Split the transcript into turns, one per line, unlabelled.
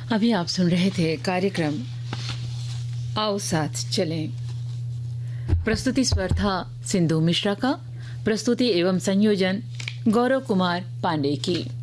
अभी आप सुन रहे थे कार्यक्रम आओ साथ चलें। प्रस्तुति स्वर था सिंधु मिश्रा का। प्रस्तुति एवं संयोजन गौरव कुमार पांडे की।